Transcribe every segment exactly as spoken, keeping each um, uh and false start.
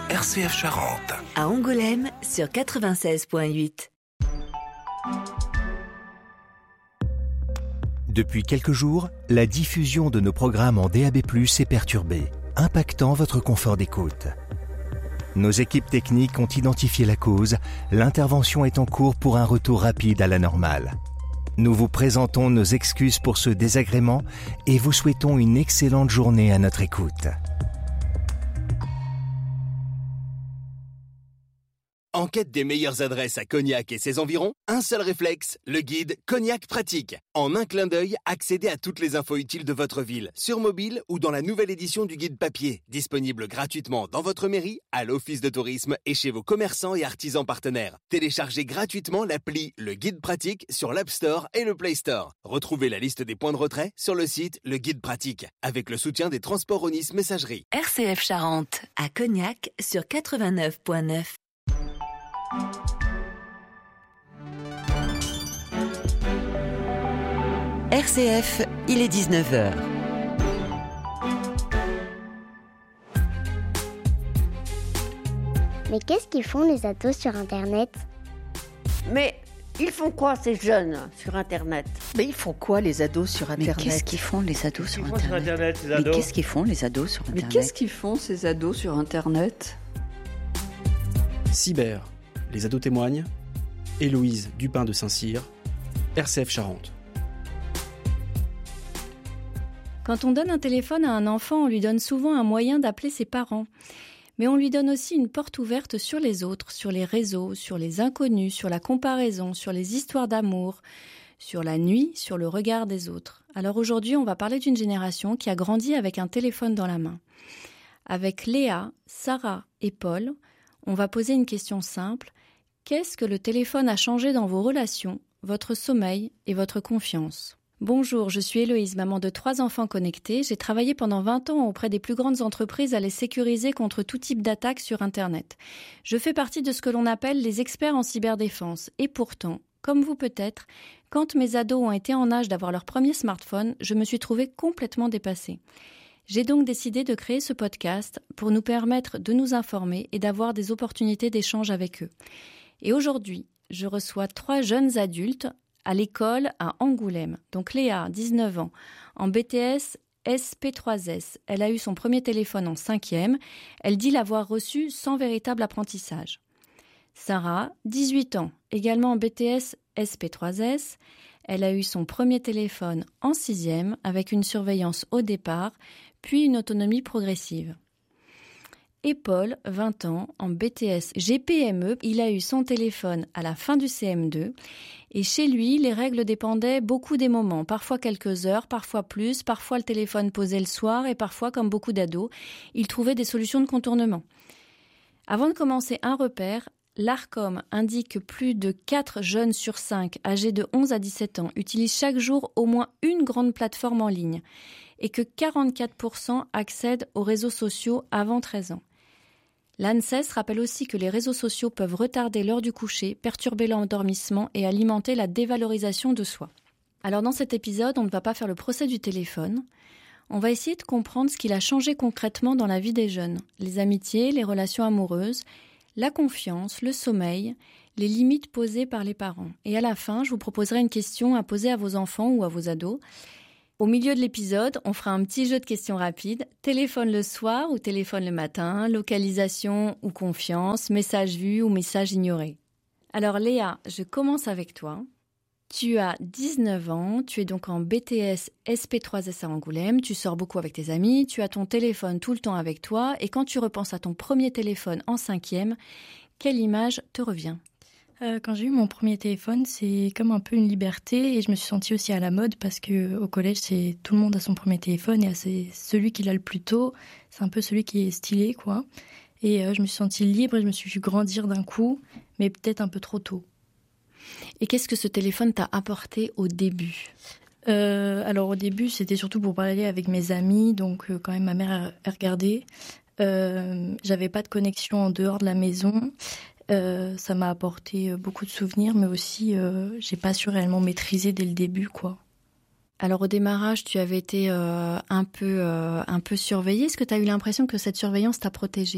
R C F Charente. À Angoulême, sur quatre-vingt-seize virgule huit. Depuis quelques jours, la diffusion de nos programmes en D A B plus, est perturbée, impactant votre confort d'écoute. Nos équipes techniques ont identifié la cause. L'intervention est en cours pour un retour rapide à la normale. Nous vous présentons nos excuses pour ce désagrément et vous souhaitons une excellente journée à notre écoute. En quête des meilleures adresses à Cognac et ses environs, un seul réflexe, le guide Cognac Pratique. En un clin d'œil, accédez à toutes les infos utiles de votre ville, sur mobile ou dans la nouvelle édition du guide papier, disponible gratuitement dans votre mairie, à l'office de tourisme et chez vos commerçants et artisans partenaires. Téléchargez gratuitement l'appli Le Guide Pratique sur l'App Store et le Play Store. Retrouvez la liste des points de retrait sur le site Le Guide Pratique, avec le soutien des transports Onis Messagerie. R C F Charente, à Cognac, sur quatre-vingt-neuf virgule neuf. R C F, il est dix-neuf heures. Mais qu'est-ce qu'ils font les ados sur Internet ? Mais ils font quoi ces jeunes sur Internet ? Mais ils font quoi les ados sur Internet ? Mais qu'est-ce qu'ils font les ados sur Internet, Internet sur Internet Mais qu'est-ce qu'ils font les ados sur Internet Mais qu'est-ce qu'ils font ces ados sur Internet ? Cyber, les ados témoignent. Héloïse Dupin de Saint-Cyr, R C F Charente. Quand on donne un téléphone à un enfant, on lui donne souvent un moyen d'appeler ses parents. Mais on lui donne aussi une porte ouverte sur les autres, sur les réseaux, sur les inconnus, sur la comparaison, sur les histoires d'amour, sur la nuit, sur le regard des autres. Alors aujourd'hui, on va parler d'une génération qui a grandi avec un téléphone dans la main. Avec Léa, Sarah et Paul, on va poser une question simple. Qu'est-ce que le téléphone a changé dans vos relations, votre sommeil et votre confiance ? Bonjour, je suis Héloïse, maman de trois enfants connectés. J'ai travaillé pendant vingt ans auprès des plus grandes entreprises à les sécuriser contre tout type d'attaque sur Internet. Je fais partie de ce que l'on appelle les experts en cyberdéfense. Et pourtant, comme vous peut-être, quand mes ados ont été en âge d'avoir leur premier smartphone, je me suis trouvée complètement dépassée. J'ai donc décidé de créer ce podcast pour nous permettre de nous informer et d'avoir des opportunités d'échange avec eux. Et aujourd'hui, je reçois trois jeunes adultes à l'école à Angoulême. Donc Léa, dix-neuf ans, en B T S S P trois S. Elle a eu son premier téléphone en cinquième. Elle dit l'avoir reçu sans véritable apprentissage. Sarah, dix-huit ans, également en B T S S P trois S. Elle a eu son premier téléphone en sixième avec une surveillance au départ, puis une autonomie progressive. Et Paul, vingt ans, en B T S G P M E, il a eu son téléphone à la fin du C M deux. Et chez lui, les règles dépendaient beaucoup des moments, parfois quelques heures, parfois plus, parfois le téléphone posé le soir et parfois, comme beaucoup d'ados, il trouvait des solutions de contournement. Avant de commencer un repère, l'Arcom indique que plus de quatre jeunes sur cinq âgés de onze à dix-sept ans utilisent chaque jour au moins une grande plateforme en ligne et que quarante-quatre pour cent accèdent aux réseaux sociaux avant treize ans. L'ANSES rappelle aussi que les réseaux sociaux peuvent retarder l'heure du coucher, perturber l'endormissement et alimenter la dévalorisation de soi. Alors dans cet épisode, on ne va pas faire le procès du téléphone. On va essayer de comprendre ce qu'il a changé concrètement dans la vie des jeunes. Les amitiés, les relations amoureuses, la confiance, le sommeil, les limites posées par les parents. Et à la fin, je vous proposerai une question à poser à vos enfants ou à vos ados. Au milieu de l'épisode, on fera un petit jeu de questions rapides. Téléphone le soir ou téléphone le matin, localisation ou confiance, message vu ou message ignoré. Alors Léa, je commence avec toi. Tu as dix-neuf ans, tu es donc en B T S S P trois S à Angoulême, tu sors beaucoup avec tes amis, tu as ton téléphone tout le temps avec toi et quand tu repenses à ton premier téléphone en cinquième, quelle image te revient ? Euh, quand j'ai eu mon premier téléphone, c'est comme un peu une liberté et je me suis sentie aussi à la mode parce que au collège, c'est tout le monde a son premier téléphone et c'est celui qui l'a le plus tôt, c'est un peu celui qui est stylé, quoi. Et euh, je me suis sentie libre et je me suis vue grandir d'un coup, mais peut-être un peu trop tôt. Et qu'est-ce que ce téléphone t'a apporté au début ? euh, Alors au début, c'était surtout pour parler avec mes amis, donc euh, quand même ma mère a regardé. Euh, j'avais pas de connexion en dehors de la maison. Euh, ça m'a apporté beaucoup de souvenirs, mais aussi, euh, j'ai pas su réellement maîtriser dès le début, quoi. Alors au démarrage, tu avais été euh, un peu, euh, un peu surveillée. Est-ce que tu as eu l'impression que cette surveillance t'a protégée ?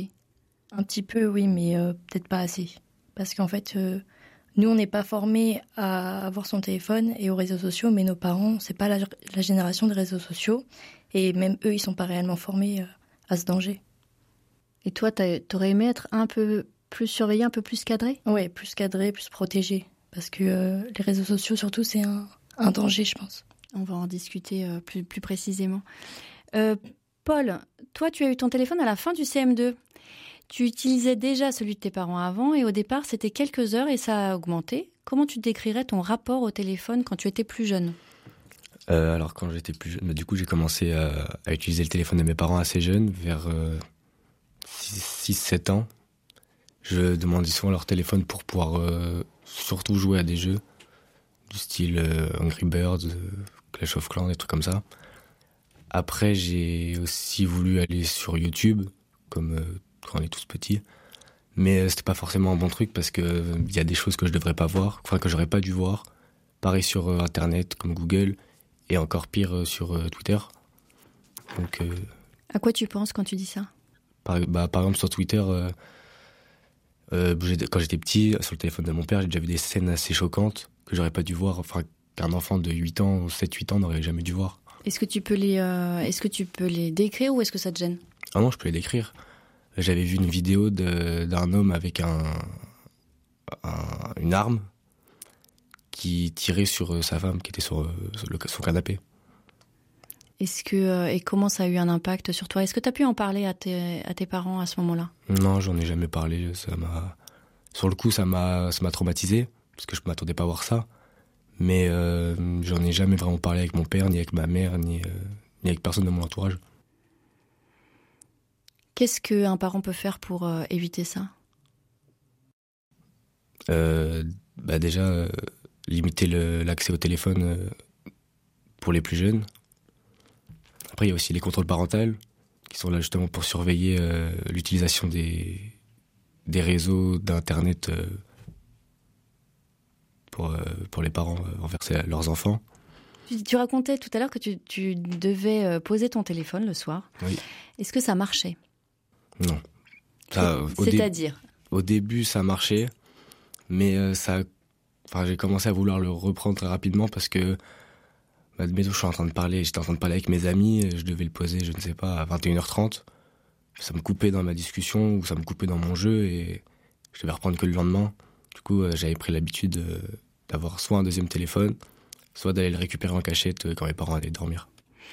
Un petit peu, oui, mais euh, peut-être pas assez. Parce qu'en fait, euh, nous, on n'est pas formés à avoir son téléphone et aux réseaux sociaux, mais nos parents, c'est pas la, la génération des réseaux sociaux. Et même eux, ils sont pas réellement formés euh, à ce danger. Et toi, t'aurais aimé être un peu plus surveillé, un peu plus cadré ? Oui, plus cadré, plus protégé. Parce que euh, les réseaux sociaux, surtout, c'est un, un danger, je pense. On va en discuter euh, plus, plus précisément. Euh, Paul, toi, tu as eu ton téléphone à la fin du C M deux. Tu utilisais déjà celui de tes parents avant et au départ, c'était quelques heures et ça a augmenté. Comment tu décrirais ton rapport au téléphone quand tu étais plus jeune ? euh, Alors, quand j'étais plus jeune, du coup, j'ai commencé à, à utiliser le téléphone de mes parents assez jeune, vers euh, six sept ans. Je demandais souvent leur téléphone pour pouvoir euh, surtout jouer à des jeux du style euh, Angry Birds, euh, Clash of Clans, des trucs comme ça. Après, j'ai aussi voulu aller sur YouTube, comme euh, quand on est tous petits. Mais euh, c'était pas forcément un bon truc parce que euh, y a des choses que je devrais pas voir, enfin que j'aurais pas dû voir. Pareil sur euh, Internet, comme Google, et encore pire euh, sur euh, Twitter. Donc, euh, à quoi tu penses quand tu dis ça ? par, bah, par exemple, sur Twitter, euh, euh, quand j'étais petit, sur le téléphone de mon père, j'ai déjà vu des scènes assez choquantes que j'aurais pas dû voir, enfin qu'un enfant de huit ans, sept huit ans n'aurait jamais dû voir. Est-ce que tu peux les, euh, est-ce que tu peux les décrire ou est-ce que ça te gêne ? Ah non, je peux les décrire. J'avais vu une vidéo de, d'un homme avec un, un, une arme qui tirait sur sa femme qui était sur, sur le, son canapé. Est-ce que, euh, et comment ça a eu un impact sur toi ? Est-ce que tu as pu en parler à tes, à tes parents à ce moment-là ? Non, j'en ai jamais parlé. Ça m'a, sur le coup, ça m'a, ça m'a traumatisé parce que je ne m'attendais pas à voir ça. Mais euh, j'en ai jamais vraiment parlé avec mon père, ni avec ma mère, ni, euh, ni avec personne de mon entourage. Qu'est-ce qu'un parent peut faire pour euh, éviter ça ? euh, bah Déjà, euh, limiter le, l'accès au téléphone euh, pour les plus jeunes. Après, il y a aussi les contrôles parentaux qui sont là justement pour surveiller euh, l'utilisation des, des réseaux d'Internet euh, pour, euh, pour les parents euh, envers leurs enfants. Tu, tu racontais tout à l'heure que tu, tu devais poser ton téléphone le soir. Oui. Est-ce que ça marchait ? Non. Ça, C'est-à-dire ? Au, dé- au début, ça marchait, mais euh, ça, enfin, j'ai commencé à vouloir le reprendre très rapidement parce que bah, admettons, je suis en train de parler, j'étais en train de parler avec mes amis, je devais le poser, je ne sais pas, à vingt et une heures trente. Ça me coupait dans ma discussion ou ça me coupait dans mon jeu et je devais reprendre que le lendemain. Du coup, euh, j'avais pris l'habitude euh, d'avoir soit un deuxième téléphone, soit d'aller le récupérer en cachette euh, quand mes parents allaient dormir.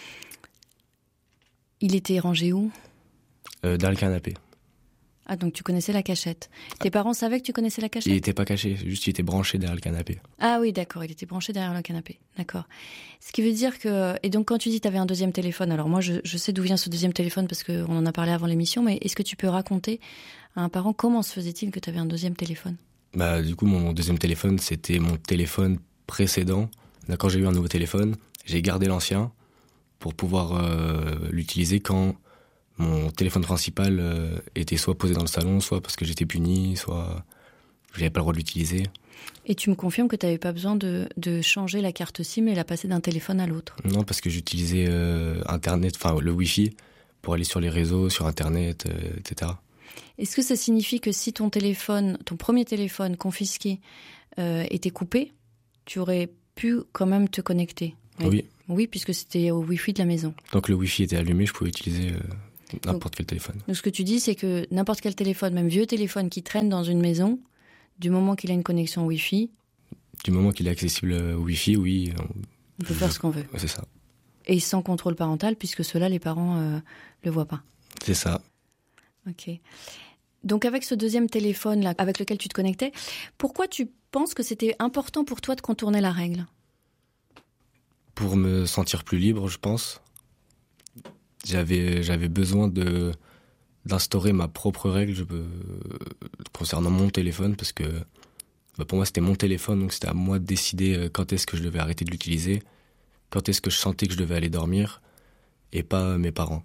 Il était rangé où ? euh, Dans le canapé. Ah, donc tu connaissais la cachette. Tes parents savaient que tu connaissais la cachette ? Il n'était pas caché, juste il était branché derrière le canapé. Ah oui, d'accord, il était branché derrière le canapé. D'accord. Ce qui veut dire que... Et donc quand tu dis que tu avais un deuxième téléphone, alors moi je, je sais d'où vient ce deuxième téléphone parce qu'on en a parlé avant l'émission, mais est-ce que tu peux raconter à un parent comment se faisait-il que tu avais un deuxième téléphone ? Bah du coup mon deuxième téléphone c'était mon téléphone précédent. Là, quand j'ai eu un nouveau téléphone, j'ai gardé l'ancien pour pouvoir euh, l'utiliser quand mon téléphone principal euh, était soit posé dans le salon, soit parce que j'étais puni, soit j'avais pas le droit de l'utiliser. Et tu me confirmes que tu n'avais pas besoin de, de changer la carte SIM et la passer d'un téléphone à l'autre ? Non, parce que j'utilisais euh, Internet, enfin le Wi-Fi, pour aller sur les réseaux, sur Internet, euh, et cetera. Est-ce que ça signifie que si ton téléphone, ton premier téléphone confisqué euh, était coupé, tu aurais pu quand même te connecter ? Oui. Oui, puisque c'était au Wi-Fi de la maison. Donc le Wi-Fi était allumé, je pouvais utiliser euh, n'importe donc, quel téléphone. Donc ce que tu dis, c'est que n'importe quel téléphone, même vieux téléphone qui traîne dans une maison, du moment qu'il a une connexion Wi-Fi... Du moment qu'il est accessible au Wi-Fi, oui. On, on peut je, faire ce qu'on veut. Ouais, c'est ça. Et sans contrôle parental, puisque cela, les parents ne euh, le voient pas. C'est ça. Ok. Donc avec ce deuxième téléphone là, avec lequel tu te connectais, pourquoi tu penses que c'était important pour toi de contourner la règle ? Pour me sentir plus libre, je pense. J'avais, j'avais besoin de, d'instaurer ma propre règle je, euh, concernant mon téléphone, parce que bah, pour moi c'était mon téléphone, donc c'était à moi de décider quand est-ce que je devais arrêter de l'utiliser, quand est-ce que je sentais que je devais aller dormir, et pas mes parents.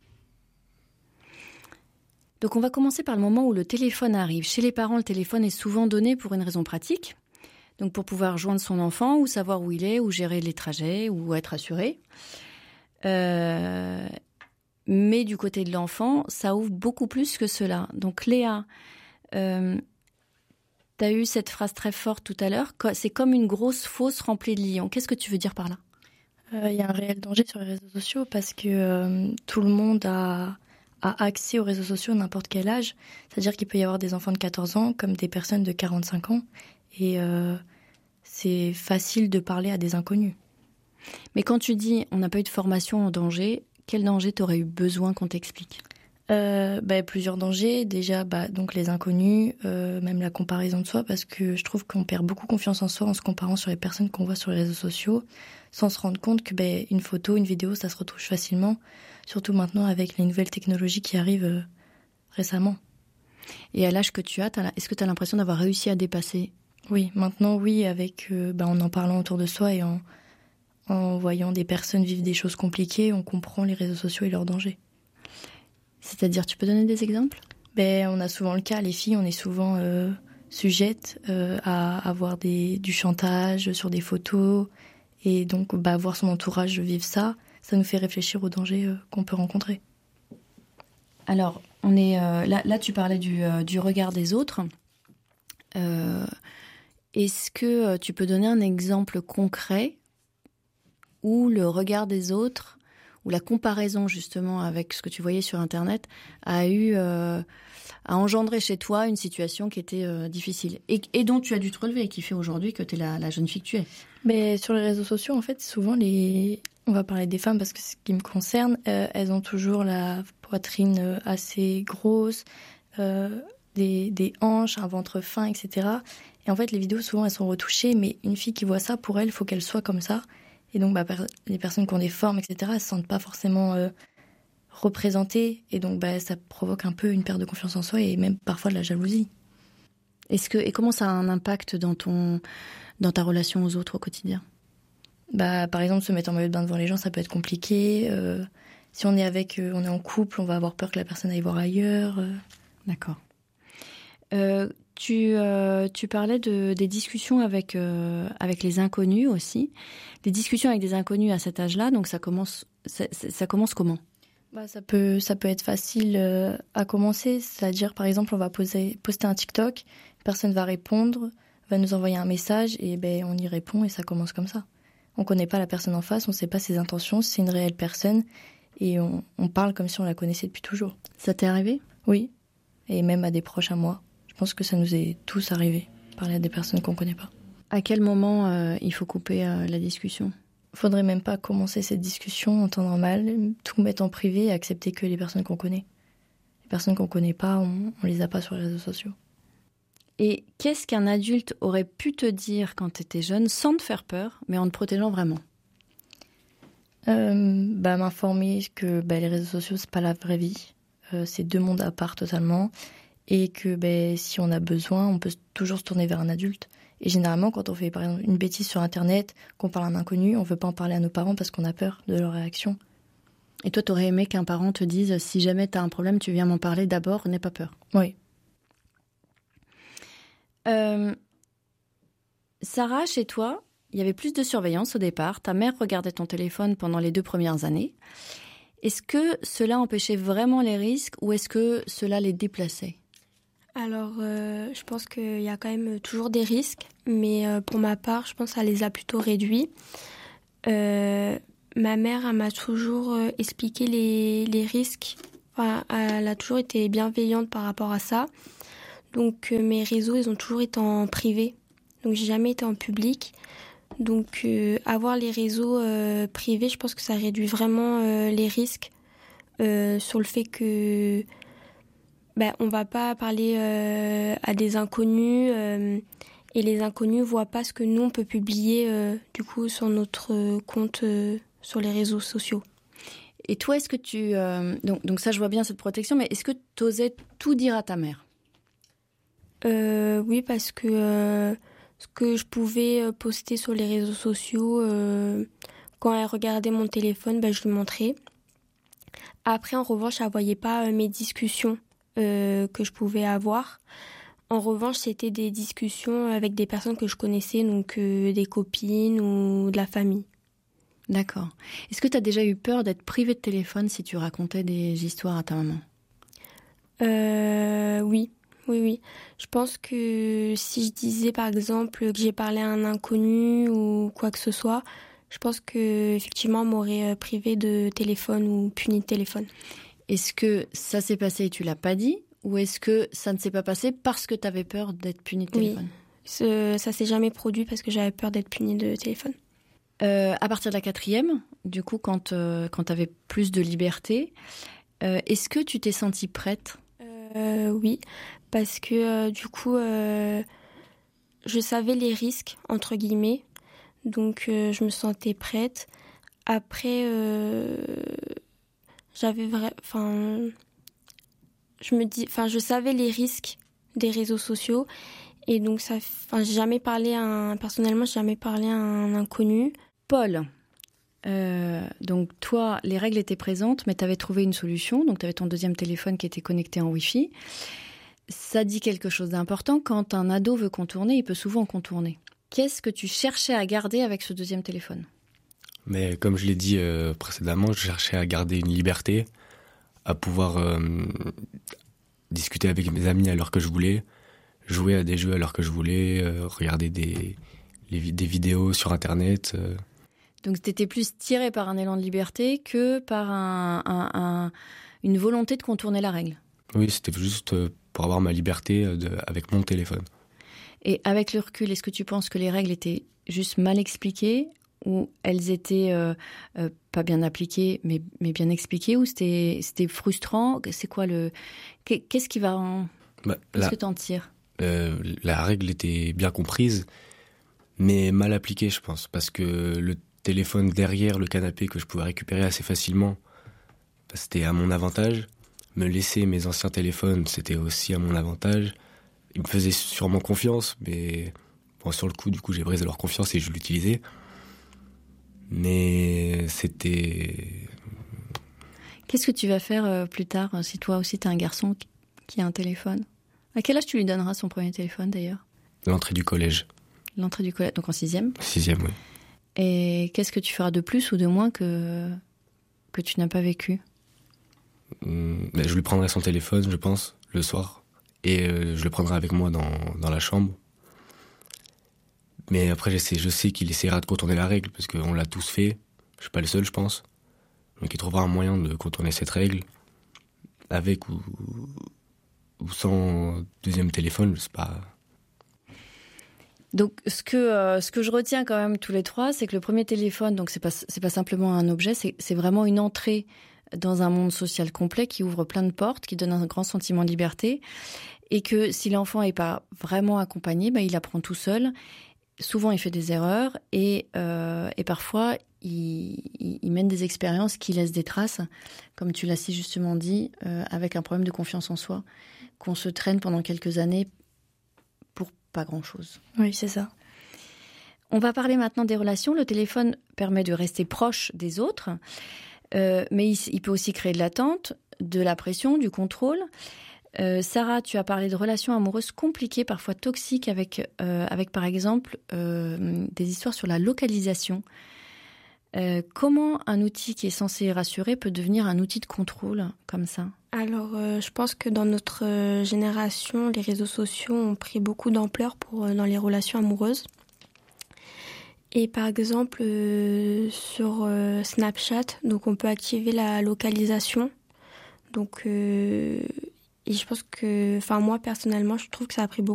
Donc on va commencer par le moment où le téléphone arrive. Chez les parents, le téléphone est souvent donné pour une raison pratique. Donc pour pouvoir joindre son enfant, ou savoir où il est, ou gérer les trajets, ou être assuré. Euh... Mais du côté de l'enfant, ça ouvre beaucoup plus que cela. Donc Léa, euh, tu as eu cette phrase très forte tout à l'heure, c'est comme une grosse fosse remplie de lions. Qu'est-ce que tu veux dire par là ? Il euh, y a un réel danger sur les réseaux sociaux parce que euh, tout le monde a, a accès aux réseaux sociaux à n'importe quel âge. C'est-à-dire qu'il peut y avoir des enfants de quatorze ans comme des personnes de quarante-cinq ans. Et euh, c'est facile de parler à des inconnus. Mais quand tu dis on n'a pas eu de formation en danger, quel danger t'aurais eu besoin qu'on t'explique ? Euh, bah, plusieurs dangers. Déjà, bah, donc les inconnus, euh, même la comparaison de soi, parce que je trouve qu'on perd beaucoup confiance en soi en se comparant sur les personnes qu'on voit sur les réseaux sociaux, sans se rendre compte que bah, une photo, une vidéo, ça se retouche facilement, surtout maintenant avec les nouvelles technologies qui arrivent euh, récemment. Et à l'âge que tu as, t'as, est-ce que tu as l'impression d'avoir réussi à dépasser ? Oui, maintenant oui, avec euh, bah, en en parlant autour de soi et en, en voyant des personnes vivre des choses compliquées, on comprend les réseaux sociaux et leurs dangers. C'est-à-dire, tu peux donner des exemples ? Ben, on a souvent le cas, les filles, on est souvent euh, sujettes euh, à avoir des, du chantage sur des photos. Et donc, bah, voir son entourage vivre ça, ça nous fait réfléchir aux dangers euh, qu'on peut rencontrer. Alors, on est, euh, là, là, tu parlais du, euh, du regard des autres. Euh, est-ce que tu peux donner un exemple concret où le regard des autres, où la comparaison justement avec ce que tu voyais sur Internet a eu euh, a engendré chez toi une situation qui était euh, difficile et, et dont tu as dû te relever et qui fait aujourd'hui que tu es la, la jeune fille que tu es. Mais sur les réseaux sociaux, en fait, souvent les, on va parler des femmes parce que c'est ce qui me concerne, euh, elles ont toujours la poitrine assez grosse, euh, des, des hanches, un ventre fin, et cetera. Et en fait, les vidéos souvent elles sont retouchées, mais une fille qui voit ça, pour elle, il faut qu'elle soit comme ça. Et donc, bah, les personnes qui ont des formes, et cetera, elles ne se sentent pas forcément euh, représentées. Et donc, bah, ça provoque un peu une perte de confiance en soi et même parfois de la jalousie. Est-ce que, et comment ça a un impact dans, ton, dans ta relation aux autres au quotidien ? Bah, par exemple, se mettre en maillot de bain devant les gens, ça peut être compliqué. Euh, si on est, avec, euh, on est en couple, on va avoir peur que la personne aille voir ailleurs. Euh. D'accord. Euh, Tu, euh, tu parlais de, des discussions avec, euh, avec les inconnus aussi. Les discussions avec des inconnus à cet âge-là, donc ça commence, ça, ça commence comment ? Bah, ça peut, ça peut être facile euh, à commencer. C'est-à-dire, par exemple, on va poser, poster un TikTok, une personne va répondre, va nous envoyer un message et ben, on y répond et ça commence comme ça. On ne connaît pas la personne en face, on ne sait pas ses intentions, c'est une réelle personne et on, on parle comme si on la connaissait depuis toujours. Ça t'est arrivé ? Oui, et même à des proches à moi. Je pense que ça nous est tous arrivé, parler à des personnes qu'on ne connaît pas. À quel moment euh, il faut couper euh, la discussion ? Il ne faudrait même pas commencer cette discussion en temps normal, tout mettre en privé et accepter que les personnes qu'on connaît. Les personnes qu'on ne connaît pas, on ne les a pas sur les réseaux sociaux. Et qu'est-ce qu'un adulte aurait pu te dire quand tu étais jeune, sans te faire peur, mais en te protégeant vraiment ? euh, bah, M'informer que bah, les réseaux sociaux, ce n'est pas la vraie vie. Euh, c'est deux mondes à part totalement. Et que ben, si on a besoin, on peut toujours se tourner vers un adulte. Et généralement, quand on fait par exemple une bêtise sur Internet, qu'on parle à un inconnu, on ne veut pas en parler à nos parents parce qu'on a peur de leur réaction. Et toi, tu aurais aimé qu'un parent te dise « Si jamais tu as un problème, tu viens m'en parler d'abord, n'aie pas peur ». Oui. Euh, Sarah, chez toi, il y avait plus de surveillance au départ. Ta mère regardait ton téléphone pendant les deux premières années. Est-ce que cela empêchait vraiment les risques ou est-ce que cela les déplaçait ? Alors, euh, je pense qu'il y a quand même toujours des risques, mais euh, pour ma part, je pense que ça les a plutôt réduits. Euh, ma mère, elle m'a toujours euh, expliqué les, les risques. Enfin, elle a toujours été bienveillante par rapport à ça. Donc, euh, mes réseaux, ils ont toujours été en privé. Donc, j'ai jamais été en public. Donc, euh, avoir les réseaux euh, privés, je pense que ça réduit vraiment euh, les risques euh, sur le fait que ben, on va pas parler euh, à des inconnus euh, et les inconnus voient pas ce que nous on peut publier euh, du coup sur notre compte euh, sur les réseaux sociaux. Et toi, est-ce que tu euh, donc donc ça je vois bien cette protection, mais est-ce que tu osais tout dire à ta mère ? euh, Oui, parce que euh, ce que je pouvais poster sur les réseaux sociaux, euh, quand elle regardait mon téléphone, ben, je lui montrais. Après, en revanche, elle ne voyait pas euh, mes discussions euh, que je pouvais avoir. En revanche, c'était des discussions avec des personnes que je connaissais, donc euh, des copines ou de la famille. D'accord. Est-ce que tu as déjà eu peur d'être privé de téléphone si tu racontais des histoires à ta maman ? euh, Oui, oui, oui. Je pense que si je disais par exemple que j'ai parlé à un inconnu ou quoi que ce soit, je pense qu'effectivement on m'aurait privé de téléphone ou puni de téléphone. Est-ce que ça s'est passé et tu l'as pas dit ? Ou est-ce que ça ne s'est pas passé parce que tu avais peur d'être puni de téléphone ? Oui, Ce, ça s'est jamais produit parce que j'avais peur d'être punie de téléphone. Euh, à partir de la quatrième, du coup, quand, euh, quand tu avais plus de liberté, euh, est-ce que tu t'es sentie prête ? euh, Oui, parce que euh, du coup, euh, je savais les risques, entre guillemets, donc euh, je me sentais prête. Après, euh, j'avais vrai, enfin, je me dis, enfin, je savais les risques des réseaux sociaux. Et donc, ça, enfin, j'ai jamais parlé à un, personnellement, j'ai jamais parlé à un inconnu. Paul, euh, donc toi, les règles étaient présentes, mais tu avais trouvé une solution. Donc, tu avais ton deuxième téléphone qui était connecté en Wi-Fi. Ça dit quelque chose d'important. Quand un ado veut contourner, il peut souvent contourner. Qu'est-ce que tu cherchais à garder avec ce deuxième téléphone ? Mais comme je l'ai dit euh, précédemment, je cherchais à garder une liberté, à pouvoir euh, discuter avec mes amis à l'heure que je voulais, jouer à des jeux à l'heure que je voulais, euh, regarder des, les, des vidéos sur Internet. Euh. Donc t'étais plus tiré par un élan de liberté que par un, un, un, une volonté de contourner la règle. Oui, c'était juste pour avoir ma liberté de, avec mon téléphone. Et avec le recul, est-ce que tu penses que les règles étaient juste mal expliquées ou elles étaient euh, euh, pas bien appliquées, mais, mais bien expliquées, ou c'était, c'était frustrant ? C'est quoi le... Qu'est-ce qui va en... Bah, Qu'est-ce la... que t'en tires ? Euh, la règle était bien comprise, mais mal appliquée, je pense, parce que le téléphone derrière le canapé que je pouvais récupérer assez facilement, bah, c'était à mon avantage. Me laisser mes anciens téléphones, c'était aussi à mon avantage. Ils me faisaient sûrement confiance, mais bon, sur le coup, du coup, j'ai brisé leur confiance et je l'utilisais. Mais c'était... Qu'est-ce que tu vas faire euh, plus tard, si toi aussi t'as un garçon qui a un téléphone ? À quel âge tu lui donneras son premier téléphone, d'ailleurs ? L'entrée du collège. L'entrée du collège, donc en sixième ? Sixième, oui. Et qu'est-ce que tu feras de plus ou de moins que, que tu n'as pas vécu ? Mmh, ben, je lui prendrai son téléphone, je pense, le soir. Et euh, je le prendrai avec moi dans, dans la chambre. Mais après, je sais, je sais qu'il essaiera de contourner la règle, parce qu'on l'a tous fait. Je suis pas le seul, je pense. Donc il trouvera un moyen de contourner cette règle, avec ou... ou sans deuxième téléphone, je sais pas. Donc, ce que, euh, ce que je retiens quand même tous les trois, c'est que le premier téléphone, donc c'est pas, c'est pas simplement un objet, c'est, c'est vraiment une entrée dans un monde social complet qui ouvre plein de portes, qui donne un grand sentiment de liberté. Et que si l'enfant n'est pas vraiment accompagné, bah, il apprend tout seul. Souvent, il fait des erreurs et, euh, et parfois, il, il, il mène des expériences qui laissent des traces, comme tu l'as si justement dit, euh, avec un problème de confiance en soi, qu'on se traîne pendant quelques années pour pas grand-chose. Oui, c'est ça. On va parler maintenant des relations. Le téléphone permet de rester proche des autres, euh, mais il, il peut aussi créer de l'attente, de la pression, du contrôle. Euh, Sarah, tu as parlé de relations amoureuses compliquées, parfois toxiques, avec, euh, avec par exemple euh, des histoires sur la localisation. Euh, comment un outil qui est censé rassurer peut devenir un outil de contrôle comme ça ? Alors, euh, je pense que dans notre euh, génération, les réseaux sociaux ont pris beaucoup d'ampleur pour, euh, dans les relations amoureuses. Et par exemple, euh, sur euh, Snapchat, donc on peut activer la localisation. Donc, euh, et je pense que, enfin moi personnellement, je trouve que ça a pris beaucoup